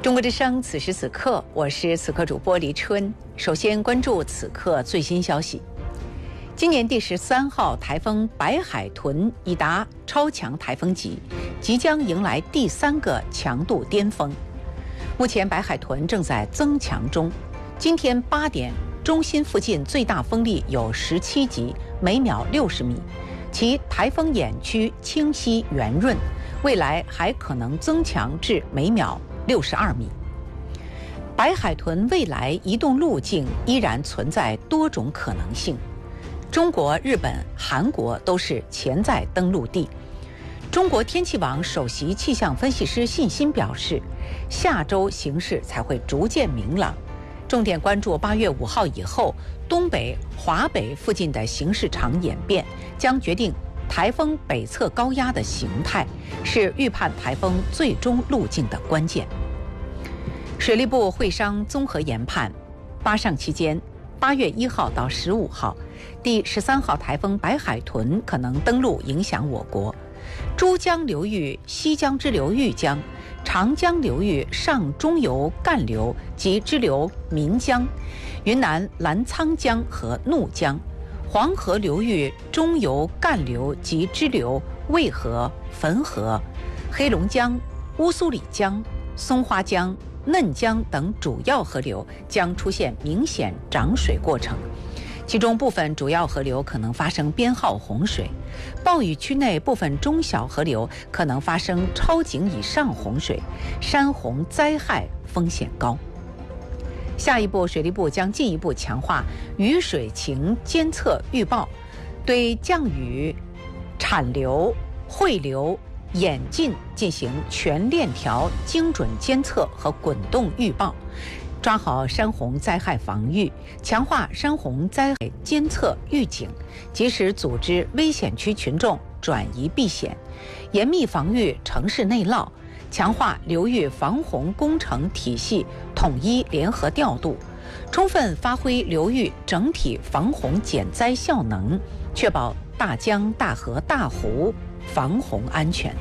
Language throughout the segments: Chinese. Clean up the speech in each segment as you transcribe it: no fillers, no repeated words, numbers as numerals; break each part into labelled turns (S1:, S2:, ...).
S1: 中国之声，此时此刻，我是此刻主播黎春。首先关注此刻最新消息。今年第13号台风白海豚已达超强台风级，即将迎来第3个强度巅峰。目前白海豚正在增强中，今天8点，中心附近最大风力有17级，每秒60米，其台风眼区清晰圆润，未来还可能增强至每秒62米。白海豚未来移动路径依然存在多种可能性。中国、日本、韩国都是潜在登陆地。中国天气网首席气象分析师信心表示，下周形势才会逐渐明朗，重点关注8月5号以后东北、华北附近的形势场演变，将决定台风北侧高压的形态，是预判台风最终路径的关键。水利部会商综合研判，8上期间8月1号到15号，第13号台风白海豚可能登陆影响我国。珠江流域、西江支流豫江、长江流域上中游干流及支流岷江、云南澜沧江和怒江、黄河流域中游干流及支流渭河、汾河、黑龙江、乌苏里江、松花江、嫩江等主要河流将出现明显涨水过程，其中部分主要河流可能发生编号洪水，暴雨区内部分中小河流可能发生超警以上洪水，山洪灾害风险高。下一步，水利部将进一步强化雨水情监测预报，对降雨、产流、汇流、演进进行全链条精准监测和滚动预报，抓好山洪灾害防御，强化山洪灾害监测预警，及时组织危险区群众转移避险，严密防御城市内涝，强化流域防洪工程体系统一联合调度，充分发挥流域整体防洪减灾效能，确保大江大河大湖防洪安全。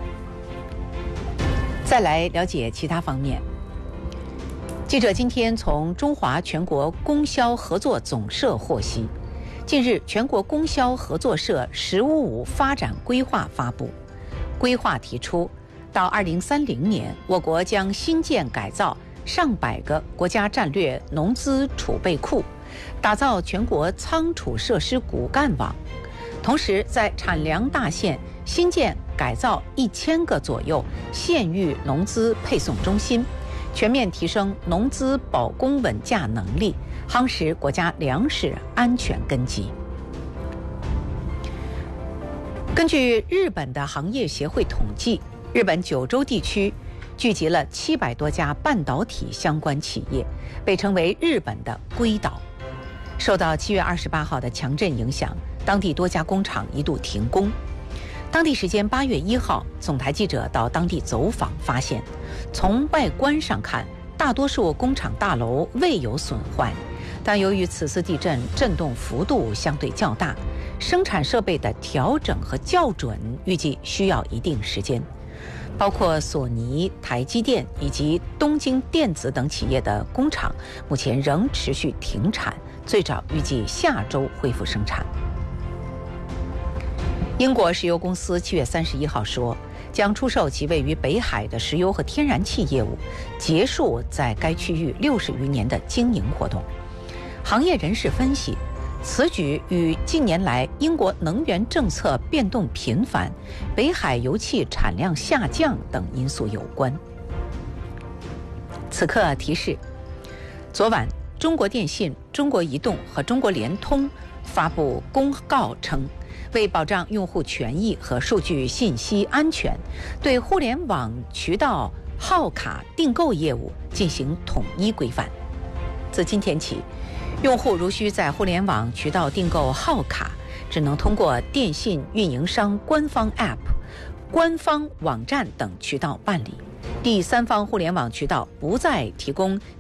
S1: 再来了解其他方面。记者今天从中华全国供销合作总社获悉，近日全国供销合作社“十五五”发展规划发布，规划提出，到2030年，我国将新建改造上百个国家战略农资储备库，打造全国仓储设施骨干网，同时在产粮大县新建改造1000个左右县域农资配送中心，全面提升农资保供稳价能力，夯实国家粮食安全根基。根据日本的行业协会统计，日本九州地区聚集了700多家半导体相关企业，被称为日本的硅岛。受到7月28号的强震影响，当地多家工厂一度停工。当地时间8月1号，总台记者到当地走访发现，从外观上看，大多数工厂大楼未有损坏，但由于此次地震震动幅度相对较大，生产设备的调整和校准预计需要一定时间。包括索尼、台积电以及东京电子等企业的工厂目前仍持续停产，最早预计下周恢复生产。英国石油公司7月31号说，将出售其位于北海的石油和天然气业务，结束在该区域60余年的经营活动。行业人士分析，此举与近年来英国能源政策变动频繁、北海油气产量下降等因素有关。此刻提示，昨晚中国电信、中国移动和中国联通发布公告称，为保障用户权益和数据信息安全，对互联网渠道号卡订购业务进行统一规范。自今天起，用户如需在互联网渠道订购号卡，只能通过电信运营商官方 App、官方网站等渠道办理。第三方互联网渠道不再提供